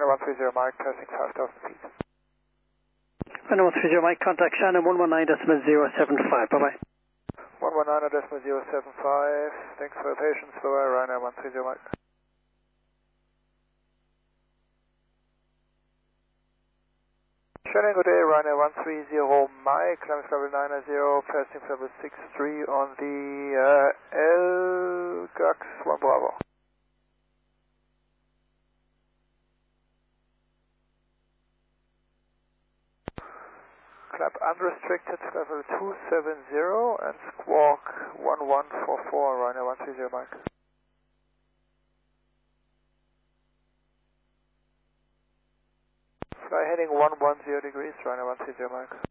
Ryanair 130 Mike, passing 5,000 feet. Ryanair 130 Mike, contact Shannon 119.075, bye-bye. 119.075, thanks for your patience, bye-bye, Ryanair 130 Mike. Shannon, good day, Ryanair 130 Mike, climbing level 990, passing level 63 on the LGAX 1 Bravo. Climb unrestricted, level 270 and squawk 1144, Ryanair 130 Mike. Fly heading 110 degrees, Ryanair 130 Mike.